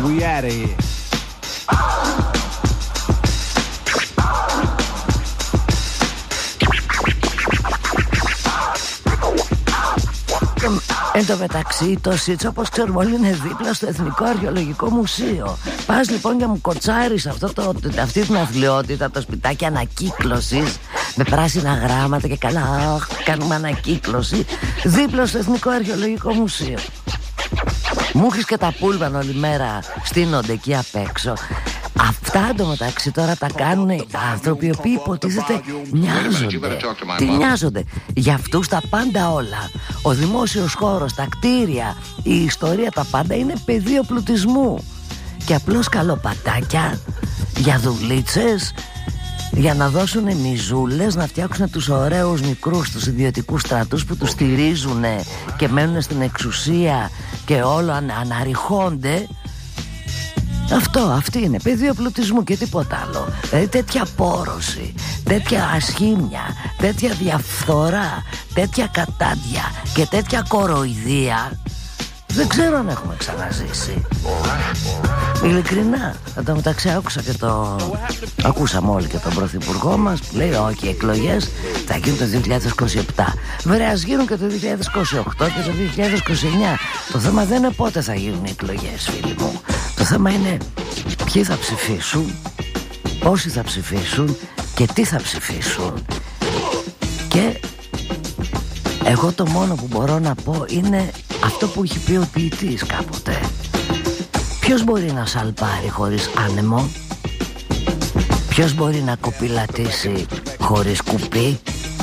we out of here. Εν τω μεταξύ το ΣΥΤΣ, όπως ξέρουμε όλοι, είναι δίπλα στο Εθνικό Αρχαιολογικό Μουσείο. Πας λοιπόν και μου κοτσάρεις αυτή την αθλιότητα, το σπιτάκι ανακύκλωσης με πράσινα γράμματα και καλά κάνουμε ανακύκλωση δίπλα στο Εθνικό Αρχαιολογικό Μουσείο. Μου έχεις και τα πούλμαν όλη μέρα στείνονται εκεί απ' έξω. Αυτά εντωμεταξύ τώρα τα κάνουν οι άνθρωποι οι οποίοι υποτίθεται νοιάζονται. Τι νοιάζονται? Για αυτούς τα πάντα όλα, ο δημόσιος χώρος, τα κτίρια, η ιστορία, τα πάντα είναι πεδίο πλουτισμού. Και απλώς καλοπατάκια για δουλίτσες, για να δώσουν μιζούλες, να φτιάξουν τους ωραίους μικρούς, τους ιδιωτικούς στρατούς που τους στηρίζουν και μένουν στην εξουσία και όλο αναρριχώνται. Αυτή είναι πεδίο πλουτισμού και τίποτα άλλο. Δηλαδή τέτοια πόρωση, τέτοια ασχήμια, τέτοια διαφθορά, τέτοια κατάντια και τέτοια κοροϊδία δεν ξέρω αν έχουμε ξαναζήσει. Ειλικρινά. Εν τω μεταξύ ακούσαμε όλοι και τον πρωθυπουργό μας που λέει όχι, οι εκλογές θα γίνουν το 2027. Βέβαια ας γίνουν και το 2028 και το 2029. Το θέμα δεν είναι πότε θα γίνουν οι εκλογές, φίλοι μου. Το θέμα είναι ποιοι θα ψηφίσουν, πόσοι θα ψηφίσουν και τι θα ψηφίσουν. Και εγώ το μόνο που μπορώ να πω είναι αυτό που έχει πει ο ποιητής κάποτε. Ποιος μπορεί να σαλπάρει χωρίς άνεμο? Ποιος μπορεί να κοπηλατήσει χωρίς κουπί?